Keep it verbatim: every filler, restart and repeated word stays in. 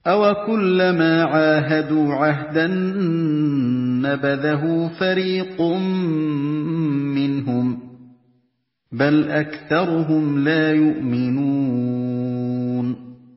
أَوَكُلَّمَا عَاهَدُوا عَهْدًا نَّبَذَهُ فَرِيقٌ مِّنْهُم ۚ بَلْ أَكْثَرُهُمْ لَا يُؤْمِنُونَ